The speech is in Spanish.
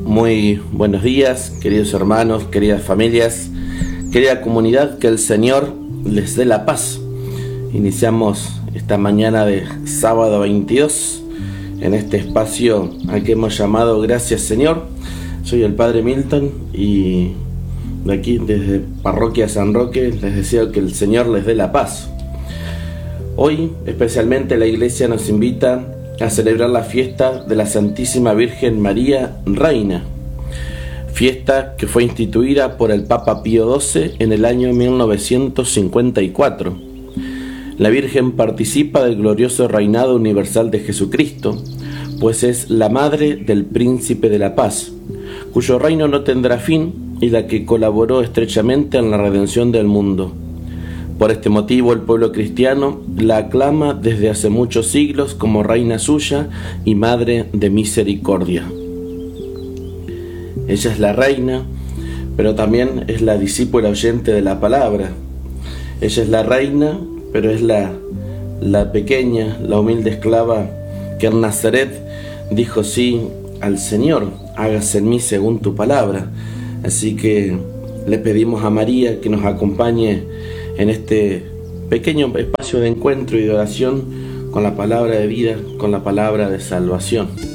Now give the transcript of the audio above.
Muy buenos días, queridos hermanos, queridas familias, querida comunidad, que el Señor les dé la paz. Iniciamos esta mañana de sábado 22 en este espacio al que hemos llamado Gracias Señor. Soy el Padre Milton y de aquí desde Parroquia San Roque les deseo que el Señor les dé la paz. Hoy especialmente la Iglesia nos invita a celebrar la fiesta de la Santísima Virgen María Reina, fiesta que fue instituida por el Papa Pío XII en el año 1954. La Virgen participa del glorioso reinado universal de Jesucristo, pues es la madre del Príncipe de la Paz, cuyo reino no tendrá fin y la que colaboró estrechamente en la redención del mundo. Por este motivo el pueblo cristiano la aclama desde hace muchos siglos como reina suya y madre de misericordia. Ella es la reina, pero también es la discípula oyente de la palabra. Ella es la reina, pero es la pequeña, la humilde esclava que en Nazaret dijo sí al Señor: hágase en mí según tu palabra. Así que le pedimos a María que nos acompañe en este pequeño espacio de encuentro y de oración con la palabra de vida, con la palabra de salvación.